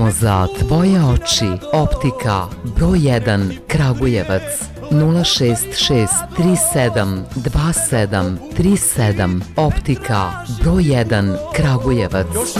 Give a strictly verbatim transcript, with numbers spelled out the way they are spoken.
samo za tvoje oči. Optika broj jedan Kragujevac nula šest šest tri sedam dva sedam tri sedam. Optika broj jedan Kragujevac.